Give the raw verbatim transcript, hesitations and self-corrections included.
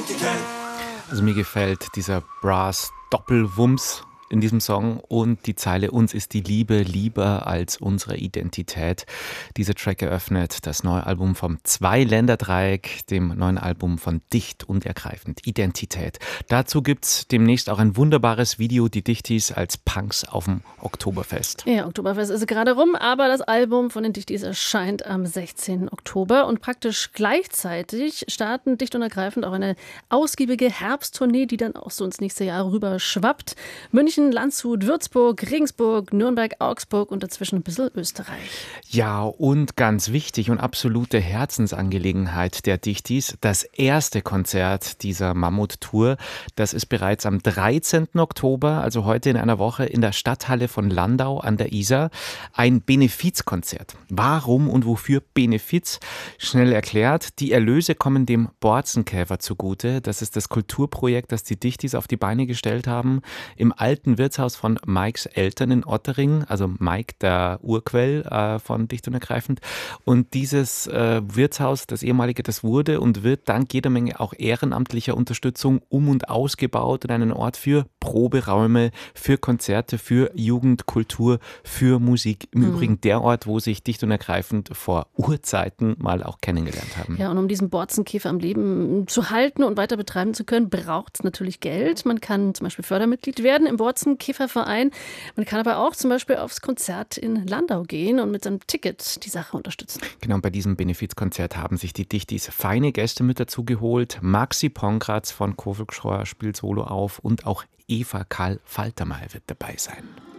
Also mir gefällt dieser Brass-Doppelwumms in diesem Song und die Zeile „Uns ist die Liebe lieber als unsere Identität". Dieser Track eröffnet das neue Album vom Zwei-Länder-Dreieck, dem neuen Album von Dicht und Ergreifend, Identität. Dazu gibt's demnächst auch ein wunderbares Video, die Dichtis als Punks auf dem Oktoberfest. Ja, Oktoberfest ist gerade rum, aber das Album von den Dichtis erscheint am sechzehnten Oktober und praktisch gleichzeitig starten Dicht und Ergreifend auch eine ausgiebige Herbsttournee, die dann auch so ins nächste Jahr rüber schwappt. München, Landshut, Würzburg, Regensburg, Nürnberg, Augsburg und dazwischen ein bisschen Österreich. Ja, und ganz wichtig und absolute Herzensangelegenheit der Dichtis, das erste Konzert dieser Mammut-Tour, das ist bereits am dreizehnten Oktober, also heute in einer Woche, in der Stadthalle von Landau an der Isar, ein Benefizkonzert. Warum und wofür Benefiz? Schnell erklärt, die Erlöse kommen dem Borzenkäfer zugute. Das ist das Kulturprojekt, das die Dichtis auf die Beine gestellt haben, im alten Wirtshaus von Mikes Eltern in Ottering, also Mike, der Urquell äh, von Dicht und Ergreifend. Und dieses äh, Wirtshaus, das ehemalige, das wurde und wird dank jeder Menge auch ehrenamtlicher Unterstützung um- und ausgebaut in einen Ort für Proberäume, für Konzerte, für Jugend, Kultur, für Musik. Im mhm. Übrigen der Ort, wo sich Dicht und Ergreifend vor Urzeiten mal auch kennengelernt haben. Ja, und um diesen Borzenkäfer am Leben zu halten und weiter betreiben zu können, braucht es natürlich Geld. Man kann zum Beispiel Fördermitglied werden im Borzenkäferverein. Man kann aber auch zum Beispiel aufs Konzert in Landau gehen und mit seinem Ticket die Sache unterstützen. Genau, und bei diesem Benefizkonzert haben sich die Dichtis feine Gäste mit dazu geholt. Maxi Pongratz von Kofelschreuer spielt Solo auf und auch Eva Karl Faltermeier wird dabei sein.